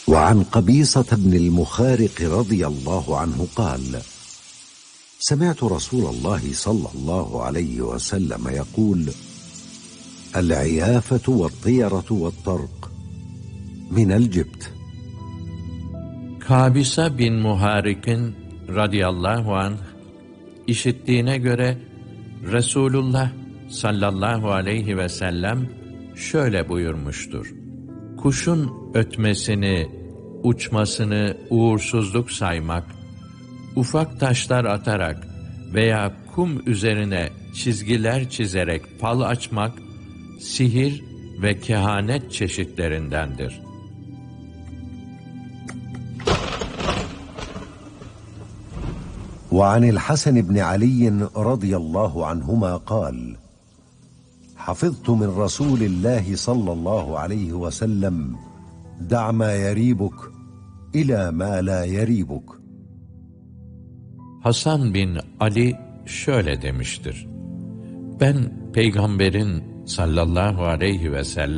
وعن قبيصة بن المخارق رضي الله عنه قال: سمعت رسول الله صلى الله عليه وسلم يقول: العيافة والطيرة والطرق من الجبت. Kabisa bin Muharik'in radıyallahu anh işittiğine göre Resulullah sallallahu aleyhi ve sellem şöyle buyurmuştur: Kuşun ötmesini, uçmasını uğursuzluk saymak, ufak taşlar atarak veya kum üzerine çizgiler çizerek fal açmak, sihir ve kehanet çeşitlerindendir. وعن الحسن بن علي رضي الله عنهما قال: حفظت من رسول الله صلى الله عليه وسلم: دع ما يريبك إلى ما لا يريبك. Hasan bin Ali şöyle demiştir: Ben Peygamberin sallallahu aleyhi ve sellem